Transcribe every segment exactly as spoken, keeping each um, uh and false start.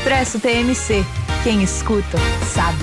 Expresso T M C. Quem escuta, sabe.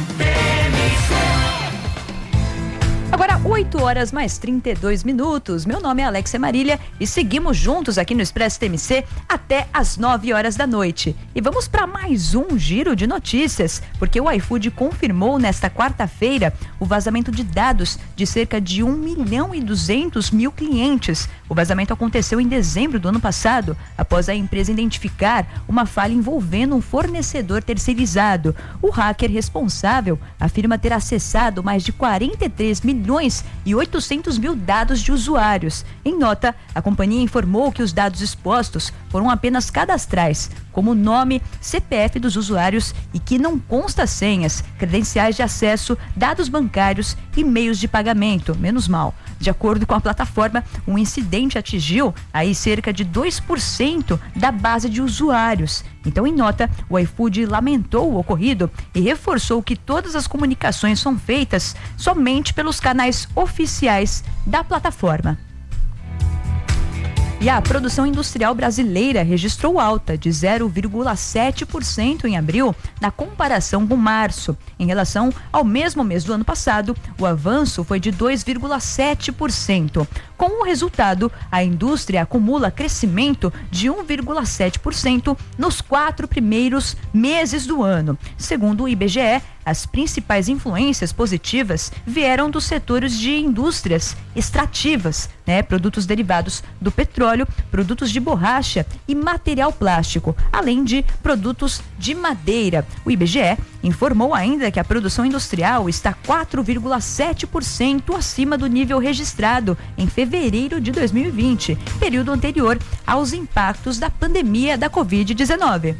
Agora, oito horas mais trinta e dois minutos. Meu nome é Alexia Marília e seguimos juntos aqui no Expresso T M C até às nove horas da noite. E vamos para mais um giro de notícias, porque o iFood confirmou nesta quarta-feira o vazamento de dados de cerca de um milhão e duzentos mil clientes. O vazamento aconteceu em dezembro do ano passado, após a empresa identificar uma falha envolvendo um fornecedor terceirizado. O hacker responsável afirma ter acessado mais de quarenta e três milhões e oitocentos mil dados de usuários. Em nota, a companhia informou que os dados expostos foram apenas cadastrais, como nome, C P F dos usuários e que não consta senhas, credenciais de acesso, dados bancários e meios de pagamento. Menos mal. De acordo com a plataforma, um incidente atingiu aí cerca de dois por cento da base de usuários. Então, em nota, o iFood lamentou o ocorrido e reforçou que todas as comunicações são feitas somente pelos canais oficiais da plataforma. E a produção industrial brasileira registrou alta de zero vírgula sete por cento em abril, na comparação com março. Em relação ao mesmo mês do ano passado, o avanço foi de dois vírgula sete por cento. Com o resultado, a indústria acumula crescimento de um vírgula sete por cento nos quatro primeiros meses do ano. Segundo o I B G E, as principais influências positivas vieram dos setores de indústrias extrativas, né? Produtos derivados do petróleo, produtos de borracha e material plástico, além de produtos de madeira. O I B G E informou ainda que a produção industrial está quatro vírgula sete por cento acima do nível registrado em fevereiro de dois mil e vinte, período anterior aos impactos da pandemia da covid dezenove.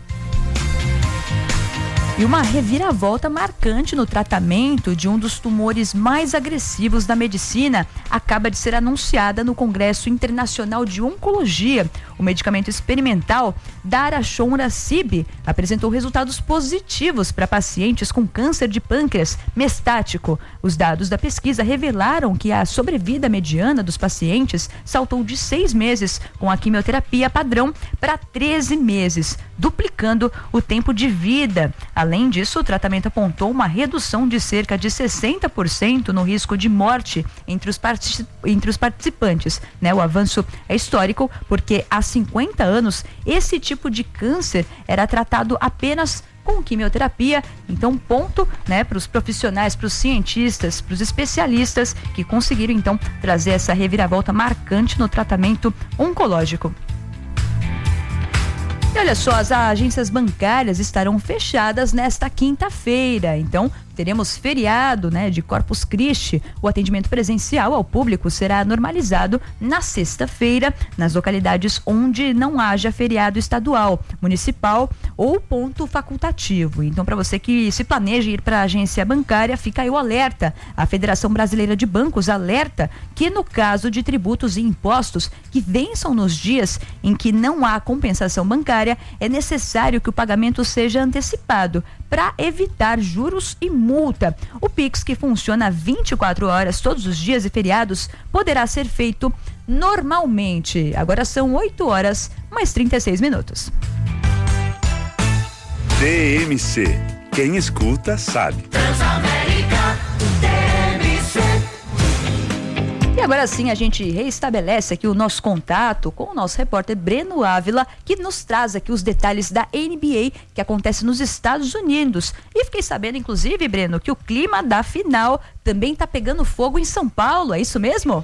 E uma reviravolta marcante no tratamento de um dos tumores mais agressivos da medicina acaba de ser anunciada no Congresso Internacional de Oncologia. O medicamento experimental Daraxonrasib apresentou resultados positivos para pacientes com câncer de pâncreas mestático. Os dados da pesquisa revelaram que a sobrevida mediana dos pacientes saltou de seis meses com a quimioterapia padrão para treze meses, duplicando o tempo de vida. Além disso, o tratamento apontou uma redução de cerca de sessenta por cento no risco de morte entre os, partic- entre os participantes. Né? O avanço é histórico porque há cinquenta anos esse tipo de câncer era tratado apenas com quimioterapia. Então, ponto, né, para os profissionais, para os cientistas, para os especialistas que conseguiram então trazer essa reviravolta marcante no tratamento oncológico. E olha só, as agências bancárias estarão fechadas nesta quinta-feira, então teremos feriado, né, de Corpus Christi. O atendimento presencial ao público será normalizado na sexta-feira, nas localidades onde não haja feriado estadual, municipal ou ponto facultativo. Então, para você que se planeja ir para a agência bancária, fica aí o alerta. A Federação Brasileira de Bancos alerta que no caso de tributos e impostos que vençam nos dias em que não há compensação bancária, é necessário que o pagamento seja antecipado para evitar juros e multa. O Pix, que funciona vinte e quatro horas todos os dias e feriados, poderá ser feito normalmente. Agora são oito horas mais trinta e seis minutos. T M C. Quem escuta sabe. Transamérica T M C. E agora sim a gente reestabelece aqui o nosso contato com o nosso repórter Breno Ávila, que nos traz aqui os detalhes da N B A que acontece nos Estados Unidos. E fiquei sabendo, inclusive, Breno, que o clima da final também está pegando fogo em São Paulo, é isso mesmo?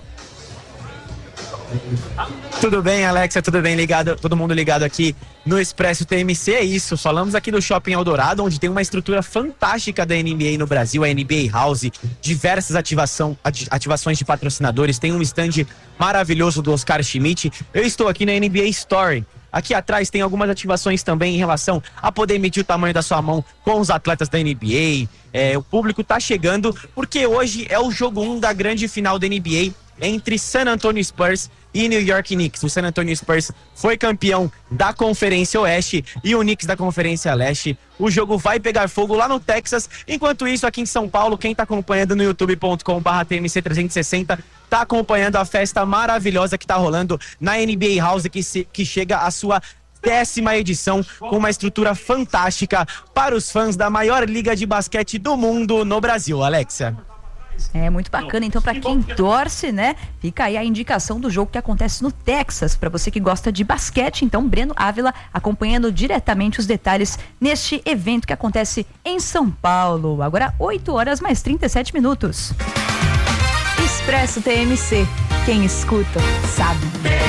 Tudo bem, Alexia, tudo bem, ligado, todo mundo ligado aqui no Expresso T M C, é isso, falamos aqui do Shopping Eldorado, onde tem uma estrutura fantástica da N B A no Brasil, a N B A House, diversas ativação, ativações de patrocinadores, tem um stand maravilhoso do Oscar Schmidt. Eu estou aqui na N B A Store. Aqui atrás tem algumas ativações também em relação a poder medir o tamanho da sua mão com os atletas da N B A. É, o público tá chegando porque hoje é o jogo um da grande final da N B A entre San Antonio Spurs e New York Knicks. O San Antonio Spurs foi campeão da Conferência Oeste e o Knicks da Conferência Leste. O jogo vai pegar fogo lá no Texas. Enquanto isso, aqui em São Paulo, quem tá acompanhando no youtube ponto com barra T M C trezentos e sessenta tá acompanhando a festa maravilhosa que tá rolando na N B A House, que, se, que chega à sua décima edição, com uma estrutura fantástica para os fãs da maior liga de basquete do mundo no Brasil. Alexia. É muito bacana, então, para quem torce, né? Fica aí a indicação do jogo que acontece no Texas, para você que gosta de basquete. Então, Breno Ávila acompanhando diretamente os detalhes neste evento que acontece em São Paulo. Agora, oito horas mais trinta e sete minutos. Expresso T M C. Quem escuta, sabe.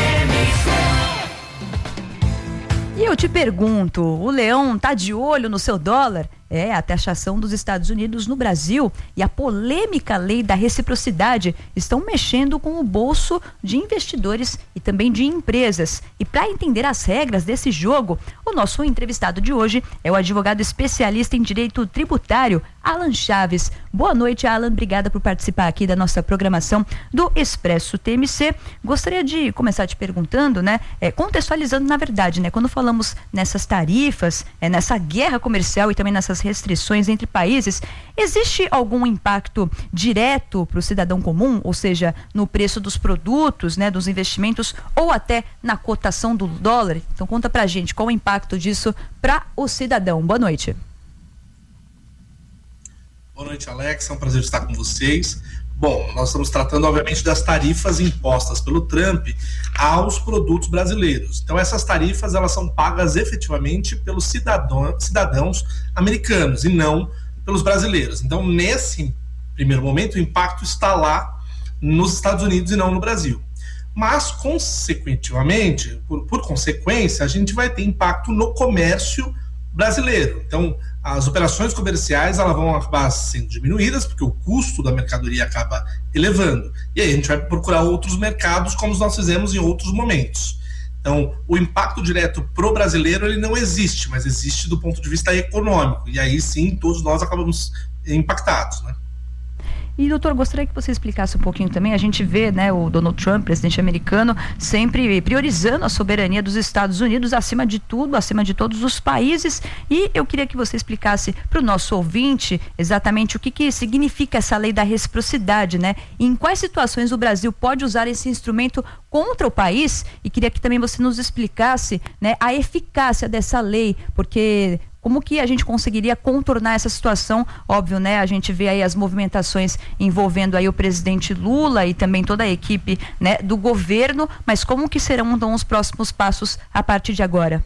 E eu te pergunto, o Leão tá de olho no seu dólar? É, a taxação dos Estados Unidos no Brasil e a polêmica lei da reciprocidade estão mexendo com o bolso de investidores e também de empresas. E para entender as regras desse jogo, o nosso entrevistado de hoje é o advogado especialista em direito tributário, Alan Chaves. Boa noite, Alan. Obrigada por participar aqui da nossa programação do Expresso T M C. Gostaria de começar te perguntando, né, é, contextualizando na verdade, né, quando falamos nessas tarifas, é, nessa guerra comercial e também nessas restrições entre países, existe algum impacto direto para o cidadão comum, ou seja, no preço dos produtos, né, dos investimentos ou até na cotação do dólar? Então conta pra gente qual o impacto disso para o cidadão. Boa noite. Boa noite, Alex, é um prazer estar com vocês. Bom, nós estamos tratando, obviamente, das tarifas impostas pelo Trump aos produtos brasileiros. Então, essas tarifas, elas são pagas efetivamente pelos cidadão, cidadãos americanos e não pelos brasileiros. Então, nesse primeiro momento, o impacto está lá nos Estados Unidos e não no Brasil. Mas, consequentemente, por, por consequência, a gente vai ter impacto no comércio brasileiro. Então, as operações comerciais, elas vão acabar sendo diminuídas, porque o custo da mercadoria acaba elevando. E aí a gente vai procurar outros mercados, como nós fizemos em outros momentos. Então, o impacto direto pro brasileiro, ele não existe, mas existe do ponto de vista econômico. E aí sim, todos nós acabamos impactados, né? E, doutor, gostaria que você explicasse um pouquinho também. A gente vê, né, o Donald Trump, presidente americano, sempre priorizando a soberania dos Estados Unidos acima de tudo, acima de todos os países. E eu queria que você explicasse para o nosso ouvinte exatamente o que, que significa essa lei da reciprocidade, né? E em quais situações o Brasil pode usar esse instrumento contra o país. E queria que também você nos explicasse, né, a eficácia dessa lei, porque como que a gente conseguiria contornar essa situação? Óbvio, né? A gente vê aí as movimentações envolvendo aí o presidente Lula e também toda a equipe, né, do governo, mas como que serão então os próximos passos a partir de agora?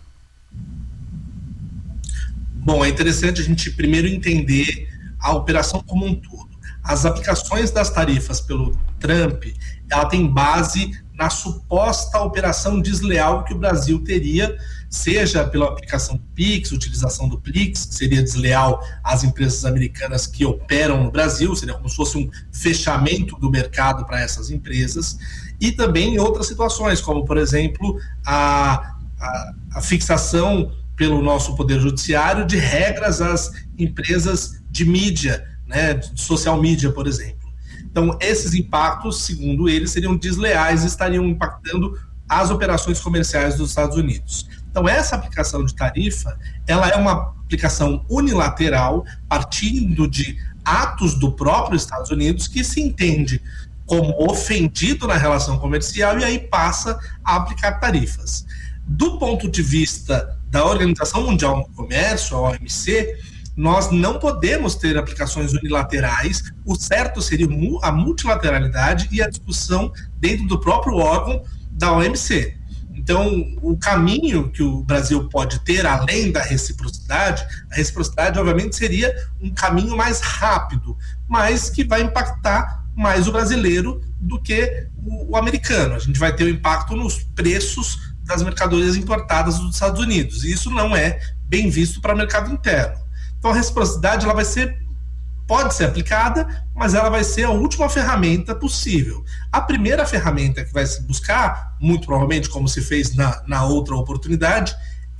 Bom, é interessante a gente primeiro entender a operação como um todo. As aplicações das tarifas pelo Trump, ela tem base na suposta operação desleal que o Brasil teria, seja pela aplicação do Pix, utilização do Pix, que seria desleal às empresas americanas que operam no Brasil, seria como se fosse um fechamento do mercado para essas empresas, e também em outras situações, como, por exemplo, a, a, a fixação pelo nosso Poder Judiciário de regras às empresas de mídia, né, de social media, por exemplo. Então, esses impactos, segundo eles, seriam desleais e estariam impactando as operações comerciais dos Estados Unidos. Então, essa aplicação de tarifa, ela é uma aplicação unilateral, partindo de atos do próprio Estados Unidos, que se entende como ofendido na relação comercial e aí passa a aplicar tarifas. Do ponto de vista da Organização Mundial do Comércio, a O M C, nós não podemos ter aplicações unilaterais. O certo seria a multilateralidade e a discussão dentro do próprio órgão da O M C. Então, o caminho que o Brasil pode ter, além da reciprocidade, a reciprocidade, obviamente, seria um caminho mais rápido, mas que vai impactar mais o brasileiro do que o, o americano. A gente vai ter o impacto nos preços das mercadorias importadas dos Estados Unidos, e isso não é bem visto para o mercado interno. Então, a reciprocidade, ela vai ser, pode ser aplicada, mas ela vai ser a última ferramenta possível. A primeira ferramenta que vai se buscar, muito provavelmente, como se fez na, na outra oportunidade,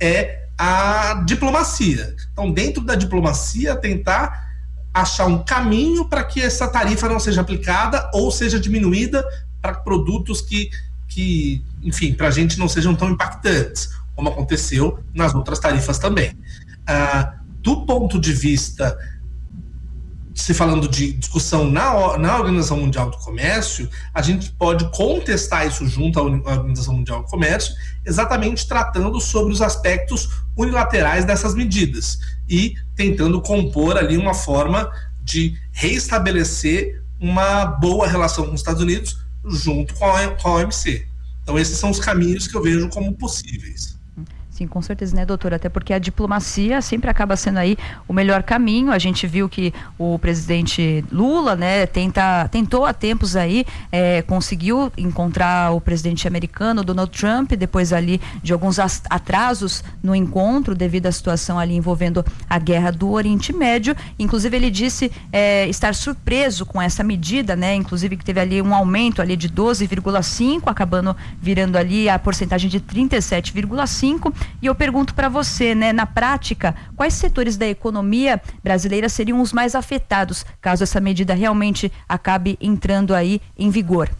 é a diplomacia. Então, dentro da diplomacia, tentar achar um caminho para que essa tarifa não seja aplicada ou seja diminuída para produtos que, que enfim, para a gente não sejam tão impactantes, como aconteceu nas outras tarifas também. Ah, do ponto de vista se falando de discussão na, na Organização Mundial do Comércio, a gente pode contestar isso junto à Organização Mundial do Comércio, exatamente tratando sobre os aspectos unilaterais dessas medidas e tentando compor ali uma forma de reestabelecer uma boa relação com os Estados Unidos junto com a, com a O M C. Então esses são os caminhos que eu vejo como possíveis. Sim, com certeza, né, doutora? Até porque a diplomacia sempre acaba sendo aí o melhor caminho. A gente viu que o presidente Lula, né, tenta, tentou há tempos aí, é, conseguiu encontrar o presidente americano, Donald Trump, depois ali de alguns atrasos no encontro, devido à situação ali envolvendo a guerra do Oriente Médio. Inclusive, ele disse é, estar surpreso com essa medida, né? Inclusive que teve ali um aumento ali de doze vírgula cinco, acabando virando ali a porcentagem de trinta e sete vírgula cinco. E eu pergunto para você, né, na prática, quais setores da economia brasileira seriam os mais afetados caso essa medida realmente acabe entrando aí em vigor?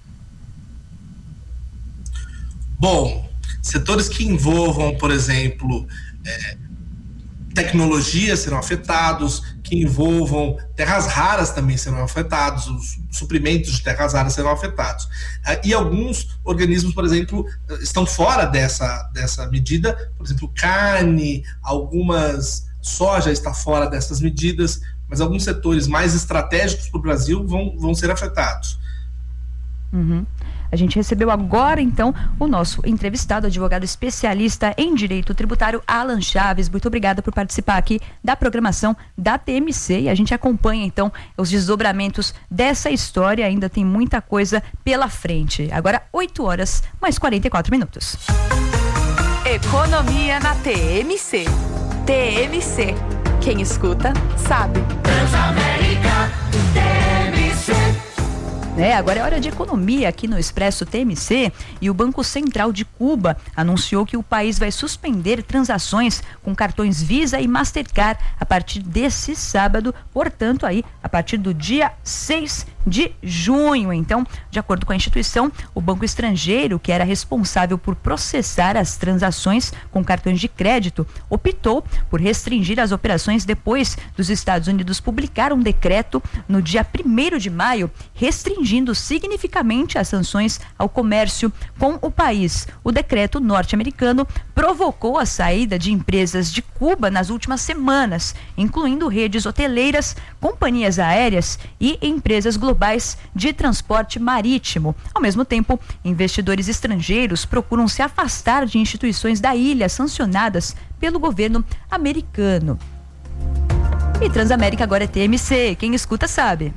Bom, setores que envolvam, por exemplo, é, tecnologia serão afetados, que envolvam terras raras também serão afetados, os suprimentos de terras raras serão afetados. E alguns organismos, por exemplo, estão fora dessa, dessa medida, por exemplo, carne, algumas soja está fora dessas medidas, mas alguns setores mais estratégicos para o Brasil vão, vão ser afetados. Uhum. A gente recebeu agora, então, o nosso entrevistado, advogado especialista em direito tributário, Alan Chaves. Muito obrigada por participar aqui da programação da T M C. E a gente acompanha, então, os desdobramentos dessa história. Ainda tem muita coisa pela frente. Agora, oito horas, mais quarenta e quatro minutos. Economia na T M C. T M C. Quem escuta, sabe. Transamérica T M C. É, agora é hora de economia aqui no Expresso T M C, e o Banco Central de Cuba anunciou que o país vai suspender transações com cartões Visa e Mastercard a partir desse sábado, portanto aí a partir do dia seis de junho. Então, de acordo com a instituição, o banco estrangeiro, que era responsável por processar as transações com cartões de crédito, optou por restringir as operações depois dos Estados Unidos publicar um decreto no dia primeiro de maio, restringindo significativamente as sanções ao comércio com o país. O decreto norte-americano provocou a saída de empresas de Cuba nas últimas semanas, incluindo redes hoteleiras, companhias aéreas e empresas globais de transporte marítimo. Ao mesmo tempo, investidores estrangeiros procuram se afastar de instituições da ilha sancionadas pelo governo americano. E Transamérica agora é T M C, quem escuta sabe.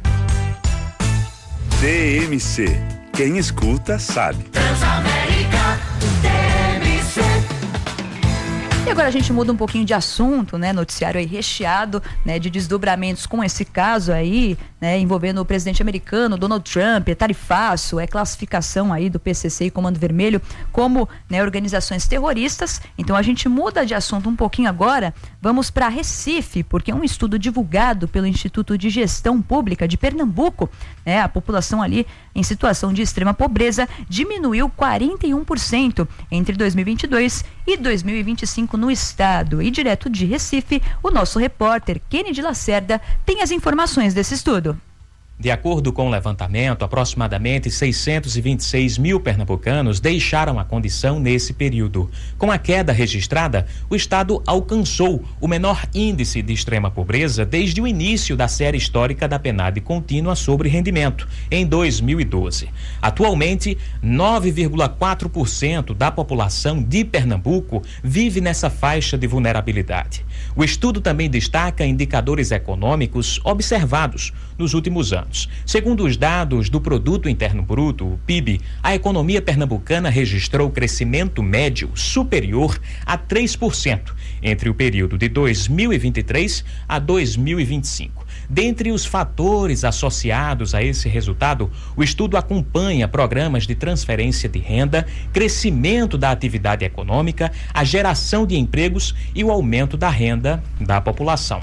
T M C, quem escuta sabe. Transamérica T M C. E agora a gente muda um pouquinho de assunto, né? Noticiário aí recheado, né, de desdobramentos com esse caso aí, né, envolvendo o presidente americano, Donald Trump, é tarifaço, é classificação aí do P C C e Comando Vermelho como, né, organizações terroristas. Então a gente muda de assunto um pouquinho agora, vamos para Recife, porque um estudo divulgado pelo Instituto de Gestão Pública de Pernambuco, né, a população ali em situação de extrema pobreza diminuiu quarenta e um por cento entre dois mil e vinte e dois e dois mil e vinte e cinco no estado. E direto de Recife, o nosso repórter Kennedy Lacerda tem as informações desse estudo. De acordo com o levantamento, aproximadamente seiscentos e vinte e seis mil pernambucanos deixaram a condição nesse período. Com a queda registrada, o estado alcançou o menor índice de extrema pobreza desde o início da série histórica da PNAD contínua sobre rendimento, em dois mil e doze. Atualmente, nove vírgula quatro por cento da população de Pernambuco vive nessa faixa de vulnerabilidade. O estudo também destaca indicadores econômicos observados nos últimos anos. Segundo os dados do Produto Interno Bruto, o P I B, a economia pernambucana registrou crescimento médio superior a três por cento entre o período de dois mil e vinte e três a dois mil e vinte e cinco. Dentre os fatores associados a esse resultado, o estudo acompanha programas de transferência de renda, crescimento da atividade econômica, a geração de empregos e o aumento da renda da população.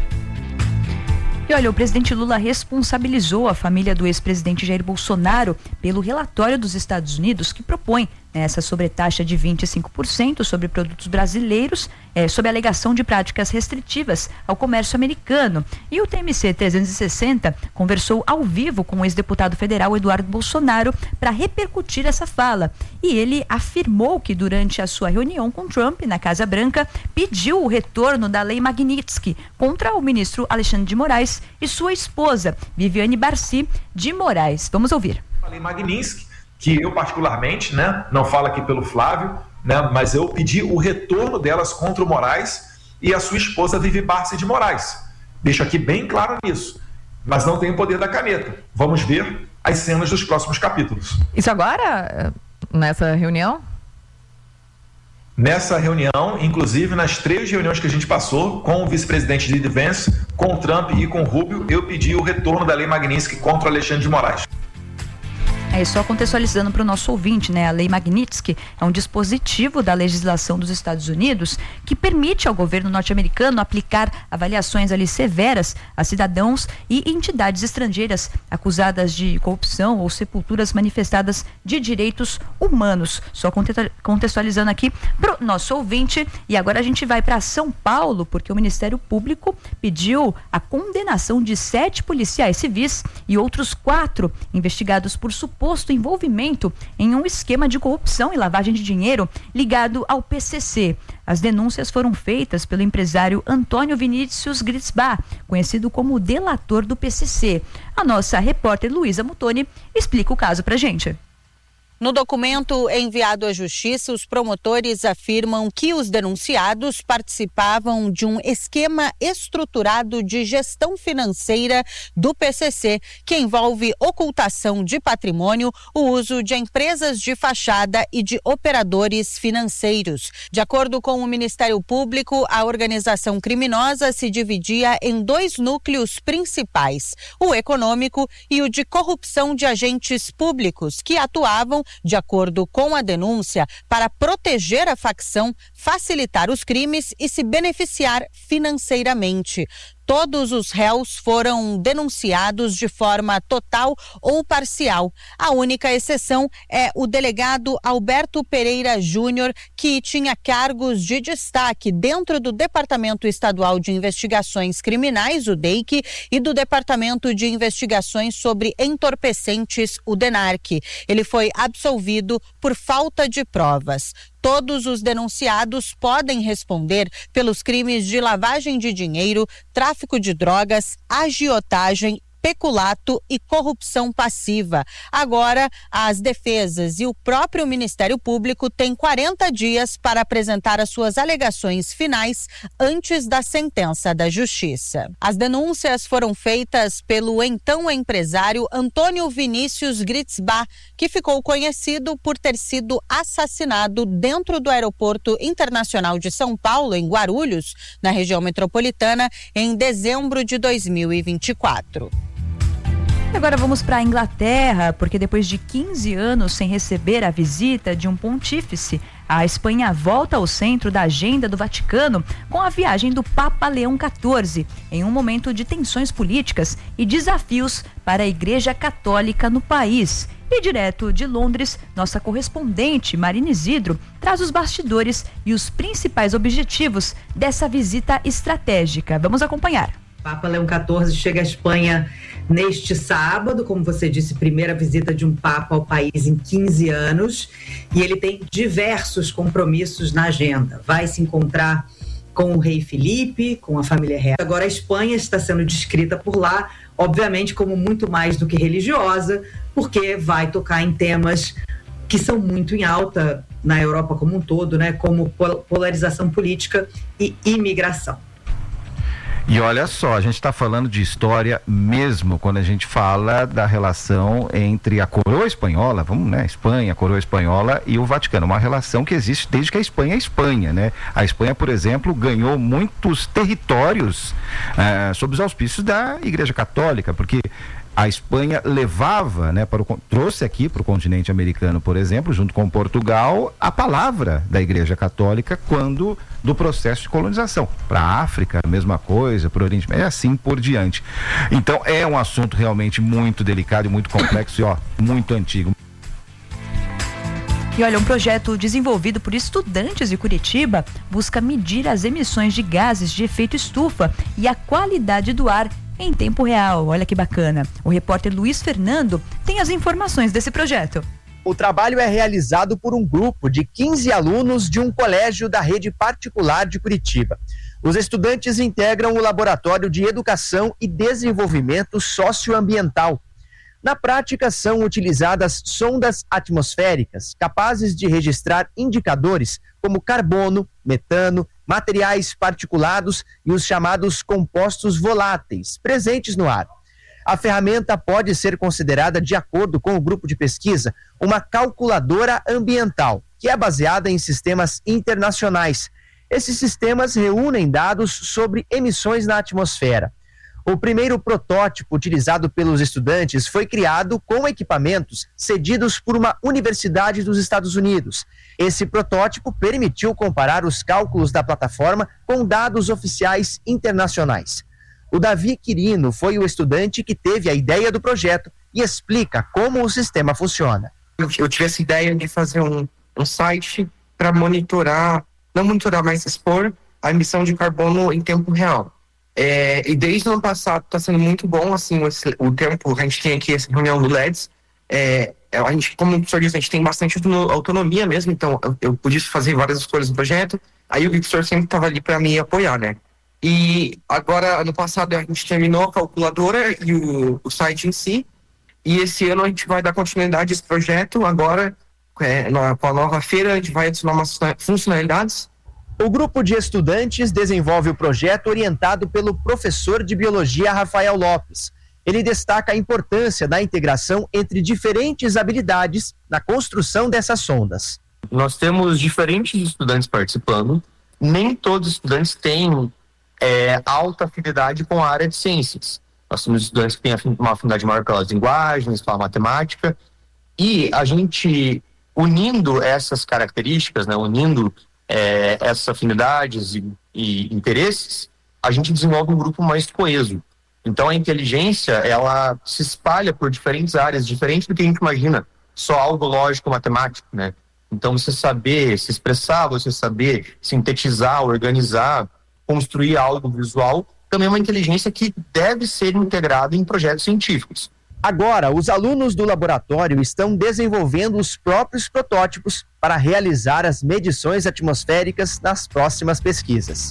E olha, o presidente Lula responsabilizou a família do ex-presidente Jair Bolsonaro pelo relatório dos Estados Unidos que propõe, essa sobretaxa de vinte e cinco por cento sobre produtos brasileiros, é, sob a alegação de práticas restritivas ao comércio americano. E o T M C trezentos e sessenta conversou ao vivo com o ex-deputado federal Eduardo Bolsonaro para repercutir essa fala. E ele afirmou que durante a sua reunião com Trump na Casa Branca, pediu o retorno da Lei Magnitsky contra o ministro Alexandre de Moraes e sua esposa, Viviane Barci de Moraes. Vamos ouvir. A Lei Magnitsky, que eu particularmente, né, não falo aqui pelo Flávio, né, mas eu pedi o retorno delas contra o Moraes e a sua esposa Vivi Barci de Moraes. Deixo aqui bem claro nisso, mas não tem o poder da caneta. Vamos ver as cenas dos próximos capítulos. Isso agora, nessa reunião? Nessa reunião, inclusive nas três reuniões que a gente passou com o vice-presidente J D Vance, com o Trump e com o Rubio, eu pedi o retorno da Lei Magnitsky contra o Alexandre de Moraes. É, só contextualizando para o nosso ouvinte, né? A Lei Magnitsky é um dispositivo da legislação dos Estados Unidos que permite ao governo norte-americano aplicar avaliações ali severas a cidadãos e entidades estrangeiras acusadas de corrupção ou sepulturas manifestadas de direitos humanos. Só contextualizando aqui para o nosso ouvinte. E agora a gente vai para São Paulo, porque o Ministério Público pediu a condenação de sete policiais civis e outros quatro investigados por suposto envolvimento em um esquema de corrupção e lavagem de dinheiro ligado ao P C C. As denúncias foram feitas pelo empresário Antônio Vinícius Gritzbach, conhecido como delator do P C C. A nossa repórter Luísa Mutoni explica o caso pra gente. No documento enviado à Justiça, os promotores afirmam que os denunciados participavam de um esquema estruturado de gestão financeira do P C C, que envolve ocultação de patrimônio, o uso de empresas de fachada e de operadores financeiros. De acordo com o Ministério Público, a organização criminosa se dividia em dois núcleos principais, o econômico e o de corrupção de agentes públicos, que atuavam de acordo com a denúncia, para proteger a facção, facilitar os crimes e se beneficiar financeiramente. Todos os réus foram denunciados de forma total ou parcial. A única exceção é o delegado Alberto Pereira Júnior, que tinha cargos de destaque dentro do Departamento Estadual de Investigações Criminais, o D E I C, e do Departamento de Investigações sobre Entorpecentes, o DENARC. Ele foi absolvido por falta de provas. Todos os denunciados podem responder pelos crimes de lavagem de dinheiro, tráfico de drogas, agiotagem, peculato e corrupção passiva. Agora, as defesas e o próprio Ministério Público têm quarenta dias para apresentar as suas alegações finais antes da sentença da Justiça. As denúncias foram feitas pelo então empresário Antônio Vinícius Gritzbach, que ficou conhecido por ter sido assassinado dentro do Aeroporto Internacional de São Paulo, em Guarulhos, na região metropolitana, em dezembro de dois mil e vinte e quatro. Agora vamos para a Inglaterra, porque depois de quinze anos sem receber a visita de um pontífice, a Espanha volta ao centro da agenda do Vaticano com a viagem do Papa Leão quatorze, em um momento de tensões políticas e desafios para a Igreja Católica no país. E direto de Londres, nossa correspondente Marina Isidro traz os bastidores e os principais objetivos dessa visita estratégica. Vamos acompanhar. Papa Leão quatorze chega à Espanha neste sábado, como você disse, primeira visita de um Papa ao país em quinze anos, e ele tem diversos compromissos na agenda. Vai se encontrar com o rei Felipe, com a família real. Agora a Espanha está sendo descrita por lá, obviamente, como muito mais do que religiosa, porque vai tocar em temas que são muito em alta na Europa como um todo, né, como polarização política e imigração. E olha só, a gente está falando de história mesmo quando a gente fala da relação entre a coroa espanhola, vamos, né, Espanha, a coroa espanhola e o Vaticano, uma relação que existe desde que a Espanha é Espanha, né? A Espanha, por exemplo, ganhou muitos territórios uh, sob os auspícios da Igreja Católica, porque a Espanha levava, né, para o, trouxe aqui para o continente americano, por exemplo, junto com Portugal, a palavra da Igreja Católica quando do processo de colonização. Para a África, a mesma coisa, para o Oriente Médio, é assim por diante. Então, é um assunto realmente muito delicado e muito complexo e, ó, muito antigo. E olha, um projeto desenvolvido por estudantes de Curitiba busca medir as emissões de gases de efeito estufa e a qualidade do ar em tempo real. Olha que bacana. O repórter Luiz Fernando tem as informações desse projeto. O trabalho é realizado por um grupo de quinze alunos de um colégio da rede particular de Curitiba. Os estudantes integram o Laboratório de Educação e Desenvolvimento Socioambiental. Na prática, são utilizadas sondas atmosféricas capazes de registrar indicadores como carbono, metano, materiais particulados e os chamados compostos voláteis presentes no ar. A ferramenta pode ser considerada, de acordo com o grupo de pesquisa, uma calculadora ambiental, que é baseada em sistemas internacionais. Esses sistemas reúnem dados sobre emissões na atmosfera. O primeiro protótipo utilizado pelos estudantes foi criado com equipamentos cedidos por uma universidade dos Estados Unidos. Esse protótipo permitiu comparar os cálculos da plataforma com dados oficiais internacionais. O Davi Quirino foi o estudante que teve a ideia do projeto e explica como o sistema funciona. Eu, eu tive essa ideia de fazer um, um site para monitorar, não monitorar, mas expor a emissão de carbono em tempo real. É, e desde o ano passado está sendo muito bom, assim, o, o tempo, a gente tem aqui essa reunião do L E D S, é, a gente, como o senhor disse, a gente tem bastante autonomia mesmo, então eu, eu podia fazer várias escolhas do projeto, aí o professor sempre estava ali para me apoiar, né? E agora, ano passado, a gente terminou a calculadora e o, o site em si, e esse ano a gente vai dar continuidade a esse projeto, agora, é, na, com a nova feira, a gente vai adicionar umas funcionalidades. O grupo de estudantes desenvolve o projeto orientado pelo professor de biologia Rafael Lopes. Ele destaca a importância da integração entre diferentes habilidades na construção dessas sondas. Nós temos diferentes estudantes participando, nem todos os estudantes têm é, alta afinidade com a área de ciências. Nós temos estudantes que têm uma afinidade maior pelas linguagens, pela matemática, e a gente, unindo essas características, né, unindo É, essas afinidades e, e interesses, a gente desenvolve um grupo mais coeso. Então a inteligência, ela se espalha por diferentes áreas, diferente do que a gente imagina, só algo lógico matemático, né? Então você saber se expressar, você saber sintetizar, organizar, construir algo visual, também é uma inteligência que deve ser integrada em projetos científicos. Agora, os alunos do laboratório estão desenvolvendo os próprios protótipos para realizar as medições atmosféricas nas próximas pesquisas.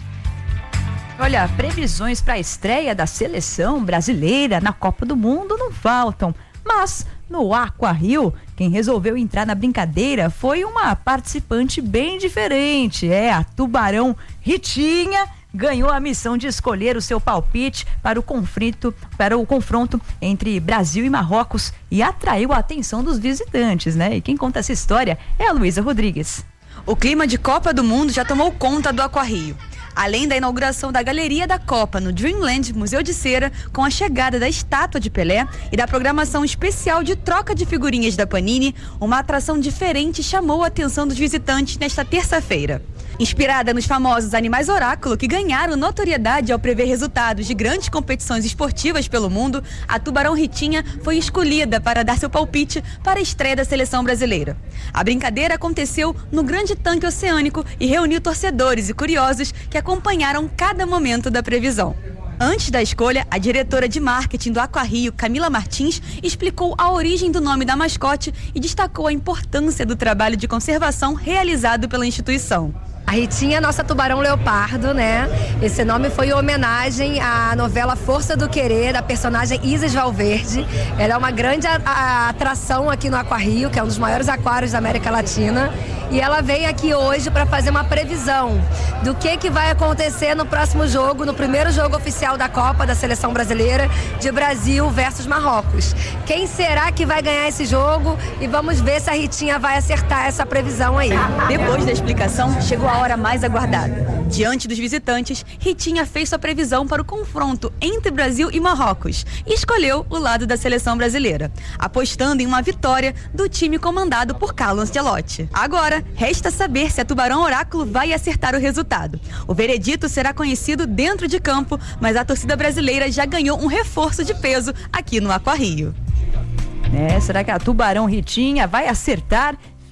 Olha, previsões para a estreia da seleção brasileira na Copa do Mundo não faltam, mas no Aqua Rio, quem resolveu entrar na brincadeira foi uma participante bem diferente, é a Tubarão Ritinha. Ganhou a missão de escolher o seu palpite para o conflito, para o confronto entre Brasil e Marrocos e atraiu a atenção dos visitantes, né? E quem conta essa história é a Luísa Rodrigues. O clima de Copa do Mundo já tomou conta do Aqua Rio. Além da inauguração da Galeria da Copa no Dreamland Museu de Cera, com a chegada da estátua de Pelé e da programação especial de troca de figurinhas da Panini, uma atração diferente chamou a atenção dos visitantes nesta terça-feira. Inspirada nos famosos animais oráculo que ganharam notoriedade ao prever resultados de grandes competições esportivas pelo mundo, a Tubarão Ritinha foi escolhida para dar seu palpite para a estreia da seleção brasileira. A brincadeira aconteceu no Grande Tanque Oceânico e reuniu torcedores e curiosos que acompanharam cada momento da previsão. Antes da escolha, a diretora de marketing do Aqua Rio, Camila Martins, explicou a origem do nome da mascote e destacou a importância do trabalho de conservação realizado pela instituição. A Ritinha é nossa tubarão leopardo, né? Esse nome foi em homenagem à novela Força do Querer, da personagem Isis Valverde. Ela é uma grande a, a, atração aqui no Aqua Rio, que é um dos maiores aquários da América Latina. E ela vem aqui hoje para fazer uma previsão do que, que vai acontecer no próximo jogo, no primeiro jogo oficial da Copa da Seleção Brasileira, de Brasil versus Marrocos. Quem será que vai ganhar esse jogo? E vamos ver se a Ritinha vai acertar essa previsão aí. Depois da explicação, chegou a hora mais aguardada. Diante dos visitantes, Ritinha fez sua previsão para o confronto entre Brasil e Marrocos e escolheu o lado da seleção brasileira, apostando em uma vitória do time comandado por Carlo Ancelotti. Agora, resta saber se a Tubarão Oráculo vai acertar o resultado. O veredito será conhecido dentro de campo, mas a torcida brasileira já ganhou um reforço de peso aqui no Aqua Rio. É, será que a Tubarão Ritinha vai acertar?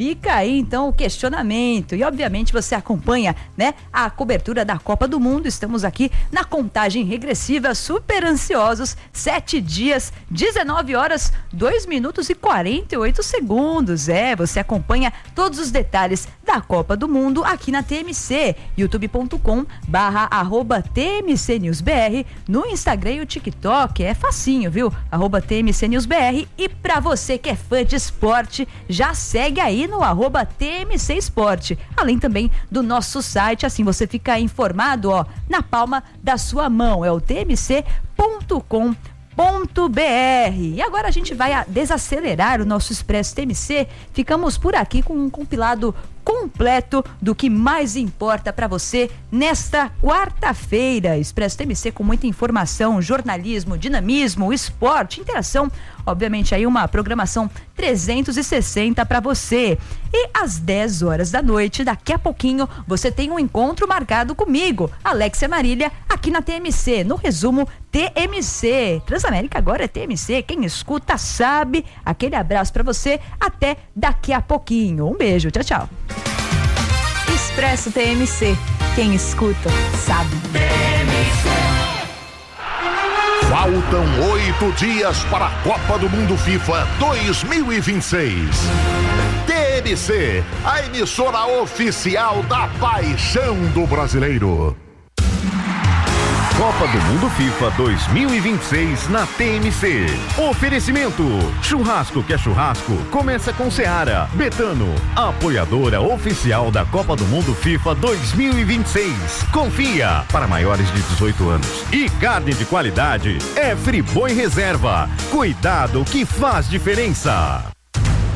Fica aí então o questionamento e obviamente você acompanha, né, a cobertura da Copa do Mundo. Estamos aqui na contagem regressiva, super ansiosos, sete dias, dezenove horas, dois minutos e quarenta e oito segundos. É, você acompanha todos os detalhes da Copa do Mundo aqui na T M C, youtube ponto com barra arroba T M C News B R, no Instagram e o TikTok, é facinho, viu? Arroba T M C News B R. E pra você que é fã de esporte, já segue aí no arroba T M C Esporte, além também do nosso site, assim você fica informado, ó, na palma da sua mão, é o T M C ponto com ponto B R. E agora a gente vai a desacelerar o nosso Expresso T M C. Ficamos por aqui com um compilado completo do que mais importa para você nesta quarta-feira. Expresso T M C com muita informação, jornalismo, dinamismo, esporte, interação, obviamente aí uma programação trezentos e sessenta para você. E às dez horas da noite, daqui a pouquinho, você tem um encontro marcado comigo, Alexia Marília, aqui na T M C, no resumo T M C. Transamérica agora é T M C, quem escuta sabe. Aquele abraço para você, até daqui a pouquinho. Um beijo, tchau, tchau. Expresso T M C. Quem escuta, sabe. Faltam oito dias para a Copa do Mundo FIFA dois mil e vinte e seis. T M C, a emissora oficial da paixão do brasileiro. Copa do Mundo FIFA dois mil e vinte e seis na T M C. Oferecimento: churrasco que é churrasco, começa com Seara. Betano, apoiadora oficial da Copa do Mundo FIFA dois mil e vinte e seis. Confia, para maiores de dezoito anos. E carne de qualidade é Friboi Reserva. Cuidado que faz diferença.